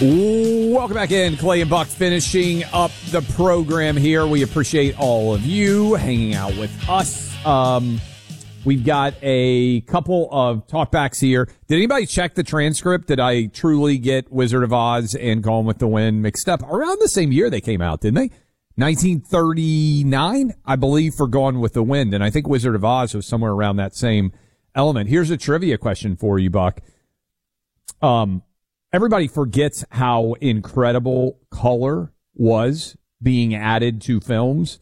Welcome back in. Clay and Buck finishing up the program here. We appreciate all of you hanging out with us. We've got a couple of talkbacks here. Did anybody check the transcript? Did I truly get Wizard of Oz and Gone with the Wind mixed up? Around the same year they came out, didn't they? 1939, I believe, for Gone with the Wind. And I think Wizard of Oz was somewhere around that same element. Here's a trivia question for you, Buck. Everybody forgets how incredible color was being added to films.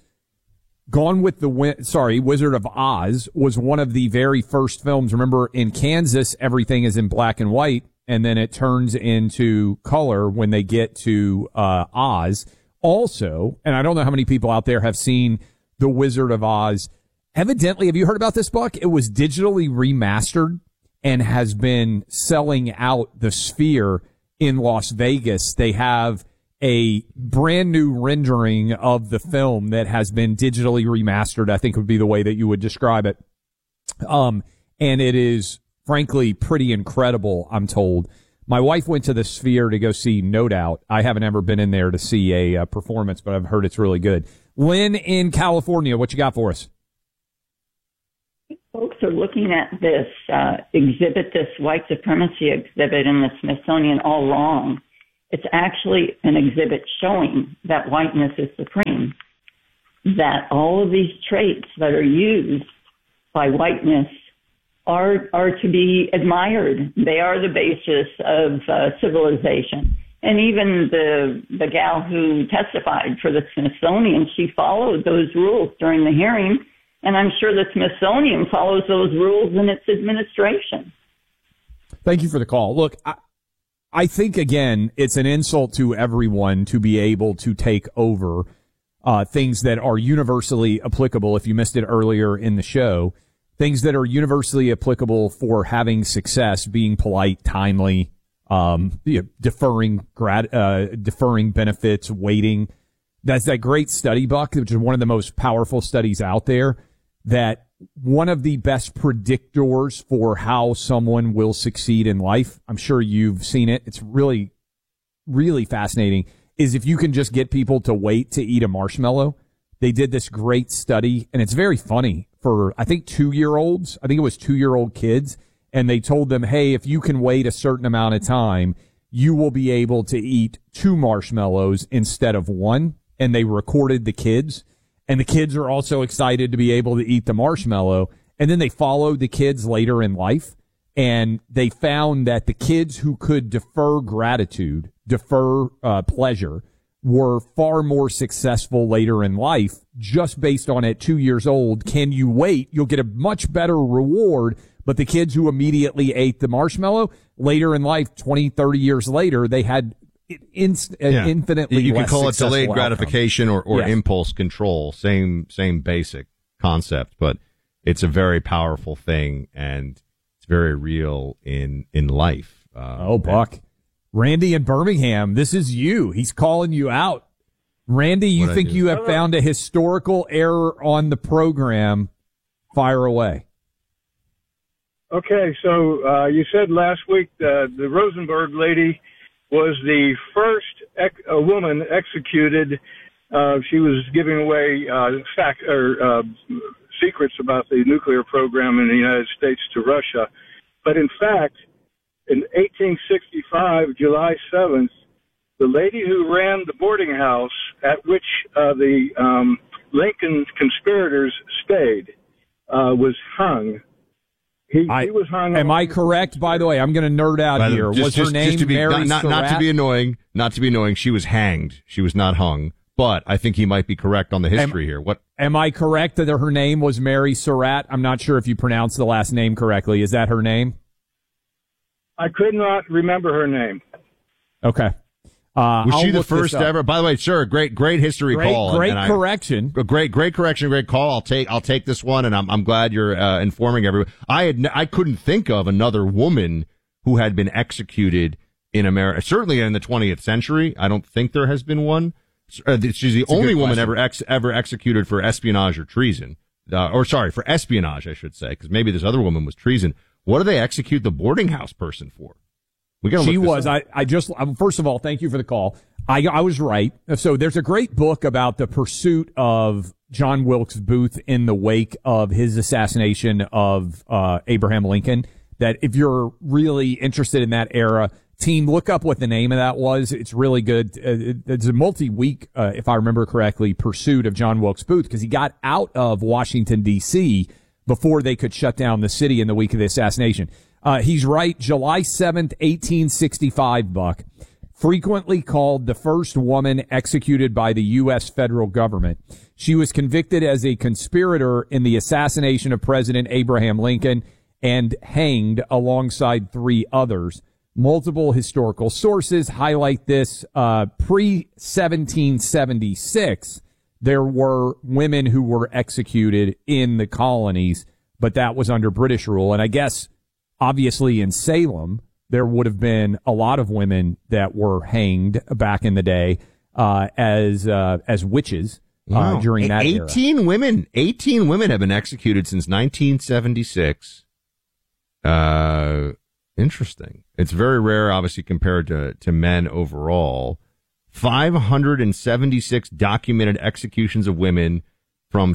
Wizard of Oz was one of the very first films. Remember, in Kansas, everything is in black and white, and then it turns into color when they get to Oz. Also, and I don't know how many people out there have seen The Wizard of Oz. Evidently, have you heard about this, Buck? It was digitally remastered and has been selling out the Sphere in Las Vegas. They have a brand new rendering of the film that has been digitally remastered, I think would be the way that you would describe it. And it is, frankly, pretty incredible, I'm told. My wife went to the Sphere to go see No Doubt. I haven't ever been in there to see a performance, but I've heard it's really good. Lynn in California, what you got for us? Folks are looking at this exhibit, this white supremacy exhibit in the Smithsonian, all wrong. It's actually an exhibit showing that whiteness is supreme, that all of these traits that are used by whiteness are to be admired. They are the basis of civilization. And even the gal who testified for the Smithsonian, she followed those rules during the hearing. And I'm sure the Smithsonian follows those rules in its administration. Thank you for the call. Look, I think, again, it's an insult to everyone to be able to take over things that are universally applicable. If you missed it earlier in the show, things that are universally applicable for having success, being polite, timely, deferring benefits, waiting. That's that great study, Buck, which is one of the most powerful studies out there, that one of the best predictors for how someone will succeed in life, I'm sure you've seen it, it's really, really fascinating, is if you can just get people to wait to eat a marshmallow. They did this great study, and it's very funny for, I think, 2-year-olds. I think it was 2-year-old kids, and they told them, hey, if you can wait a certain amount of time, you will be able to eat 2 marshmallows instead of 1. And they recorded the kids, and the kids are also excited to be able to eat the marshmallow. And then they followed the kids later in life, and they found that the kids who could defer gratitude, defer pleasure, were far more successful later in life just based on at 2 years old. Can you wait? You'll get a much better reward. But the kids who immediately ate the marshmallow later in life, 20, 30 years later, they had infinitely you can less call it delayed successful gratification or Yes. impulse control. Same basic concept, but it's a very powerful thing, and it's very real in life. Buck. Randy in Birmingham, this is you. He's calling you out. Randy, you think you have found a historical error on the program? Fire away. Okay, so you said last week the Rosenberg lady was the first woman executed. She was giving away secrets about the nuclear program in the United States to Russia. But in fact, in 1865, July 7th, the lady who ran the boarding house at which the Lincoln conspirators stayed was hung. He was hung. Am I correct? By the way, I'm going to nerd out here. Was her name Mary not to be annoying? Not to be annoying. She was hanged. She was not hung. But I think he might be correct on the history here. What? Am I correct that her name was Mary Surratt? I'm not sure if you pronounced the last name correctly. Is that her name? I could not remember her name. Okay. Was she the first ever? By the way, sure, great history call. Great correction. Great correction, great call. I'll take this one, and I'm glad you're informing everyone. I couldn't think of another woman who had been executed in America. Certainly in the 20th century, I don't think there has been one. She's the only woman ever executed for espionage or treason, for espionage, I should say, because maybe this other woman was treason. What do they execute the boarding house person for? We got. She was. First of all, thank you for the call. I was right. So there's a great book about the pursuit of John Wilkes Booth in the wake of his assassination of Abraham Lincoln. That if you're really interested in that era, team, look up what the name of that was. It's really good. It's a multi-week, if I remember correctly, pursuit of John Wilkes Booth because he got out of Washington, D.C. before they could shut down the city in the week of the assassination. He's right. July 7th, 1865, Buck. Frequently called the first woman executed by the U.S. federal government. She was convicted as a conspirator in the assassination of President Abraham Lincoln and hanged alongside 3 others. Multiple historical sources highlight this. Pre-1776, there were women who were executed in the colonies, but that was under British rule. And I guess, obviously, in Salem, there would have been a lot of women that were hanged back in the day as witches during that era. 18 women have been executed since 1976. Interesting. It's very rare, obviously, compared to men overall. 576 documented executions of women from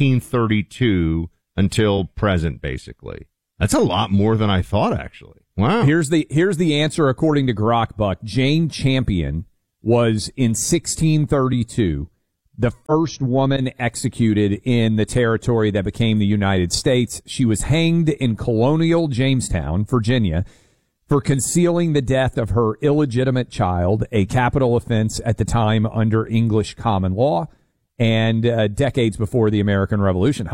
1632 until present, basically. That's a lot more than I thought, actually. Wow. Here's the answer according to Grok Buck. Jane Champion was in 1632 the first woman executed in the territory that became the United States. She was hanged in colonial Jamestown, Virginia, for concealing the death of her illegitimate child, a capital offense at the time under English common law, and decades before the American Revolution,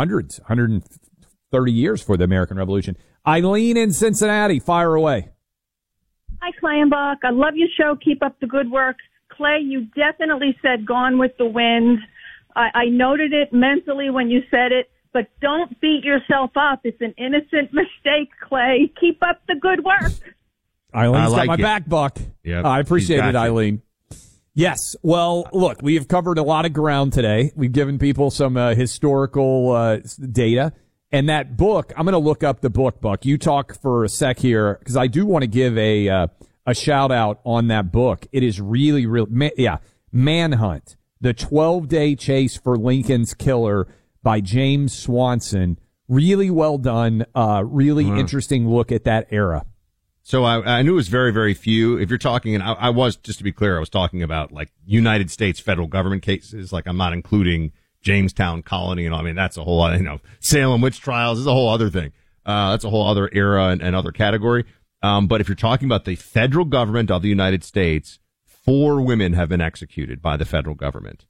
130 years for the American Revolution. Eileen in Cincinnati, fire away. Hi, Clay and Buck. I love your show. Keep up the good work. Clay, you definitely said Gone with the Wind. I noted it mentally when you said it, but don't beat yourself up. It's an innocent mistake, Clay. Keep up the good work. Eileen's got my back, Buck. Yep, I appreciate it, Eileen. Yes. Well, look, we have covered a lot of ground today. We've given people some historical data. And that book, I'm going to look up the book, Buck. You talk for a sec here, because I do want to give a shout out on that book. It is really, Manhunt, the 12-day chase for Lincoln's killer by James Swanson. Really well done. Really interesting look at that era. So I knew it was very, very few. If you're talking, and I was, just to be clear, I was talking about like United States federal government cases. Like I'm not including Jamestown colony and all. I mean, that's a whole lot, Salem witch trials is a whole other thing. That's a whole other era and other category. But if you're talking about the federal government of the United States, 4 women have been executed by the federal government.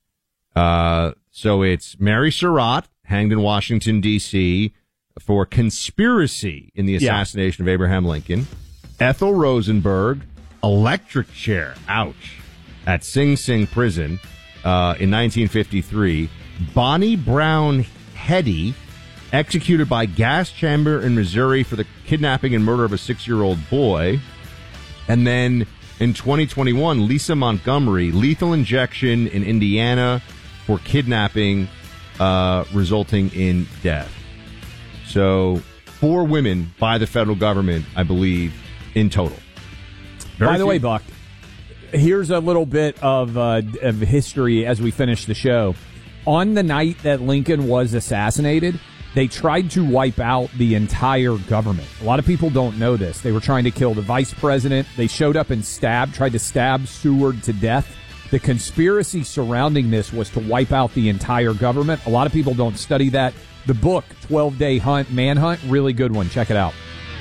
So it's Mary Surratt, hanged in Washington, D.C. for conspiracy in the assassination of Abraham Lincoln. Ethel Rosenberg, electric chair, ouch, at Sing Sing prison in 1953. Bonnie Brown Heady, executed by gas chamber in Missouri for the kidnapping and murder of a 6-year-old boy. And then in 2021, Lisa Montgomery, lethal injection in Indiana for kidnapping, resulting in death. So 4 women by the federal government, I believe, in total. By the way, Buck, here's a little bit of history as we finish the show. On the night that Lincoln was assassinated, they tried to wipe out the entire government. A lot of people don't know this. They were trying to kill the vice president. They showed up and tried to stab Seward to death. The conspiracy surrounding this was to wipe out the entire government. A lot of people don't study that. The book, 12-Day Manhunt, really good one. Check it out.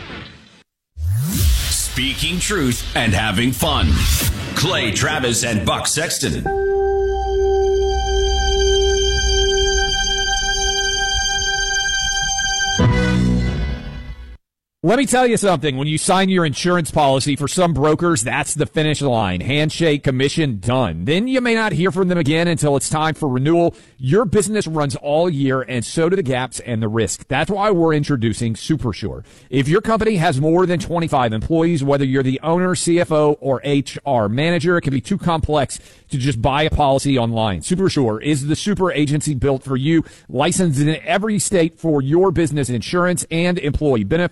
Speaking truth and having fun. Clay Travis and Buck Sexton. Let me tell you something. When you sign your insurance policy, for some brokers, that's the finish line. Handshake, commission, done. Then you may not hear from them again until it's time for renewal. Your business runs all year, and so do the gaps and the risk. That's why we're introducing SuperSure. If your company has more than 25 employees, whether you're the owner, CFO, or HR manager, it can be too complex to just buy a policy online. SuperSure is the super agency built for you, licensed in every state for your business insurance and employee benefits, all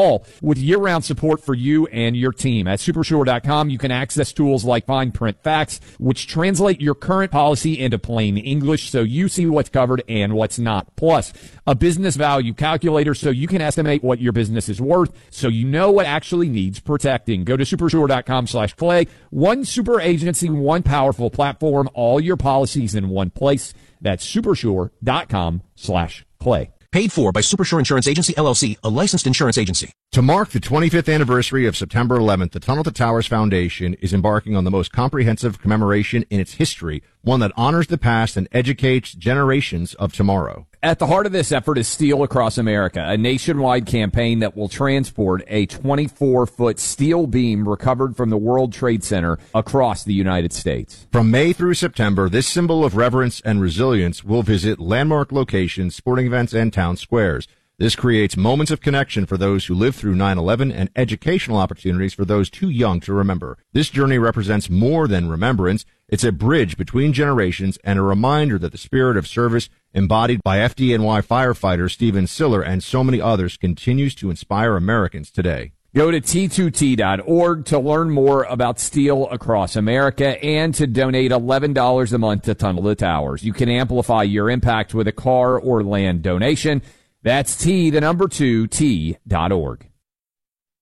all with year-round support for you and your team. At Supersure.com, you can access tools like Fine Print Facts, which translate your current policy into plain English so you see what's covered and what's not. Plus, a business value calculator so you can estimate what your business is worth so you know what actually needs protecting. Go to Supersure.com/Clay. One super agency, one powerful platform, all your policies in one place. That's Supersure.com/Clay. Paid for by Supersure Insurance Agency, LLC, a licensed insurance agency. To mark the 25th anniversary of September 11th, the Tunnel to Towers Foundation is embarking on the most comprehensive commemoration in its history, one that honors the past and educates generations of tomorrow. At the heart of this effort is Steel Across America, a nationwide campaign that will transport a 24-foot steel beam recovered from the World Trade Center across the United States. From May through September, this symbol of reverence and resilience will visit landmark locations, sporting events, and town squares. This creates moments of connection for those who lived through 9/11 and educational opportunities for those too young to remember. This journey represents more than remembrance. It's a bridge between generations and a reminder that the spirit of service embodied by FDNY firefighter Stephen Siller and so many others continues to inspire Americans today. Go to T2T.org to learn more about Steel Across America and to donate $11 a month to Tunnel to Towers. You can amplify your impact with a car or land donation. That's T2T.org.